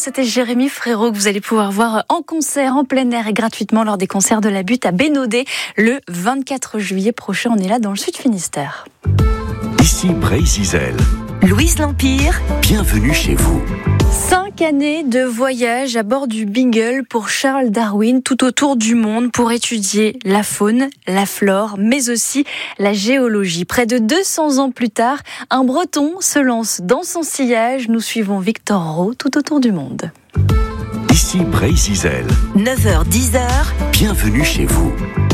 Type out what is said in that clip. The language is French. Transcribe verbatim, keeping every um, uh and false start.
c'était Jérémy Frérot que vous allez pouvoir voir en concert, en plein air et gratuitement lors des concerts de la Butte à Bénodet le vingt-quatre juillet prochain. On est là dans le Sud Finistère. Ici Bray-Zizel. Louise L'Empire, bienvenue chez vous. Cinq années de voyage à bord du Beagle pour Charles Darwin tout autour du monde pour étudier la faune, la flore, mais aussi la géologie. Près de deux cents ans plus tard, un Breton se lance dans son sillage. Nous suivons Victor Rowe tout autour du monde. Ici Bray-Zizel. neuf heures dix heures, bienvenue chez vous.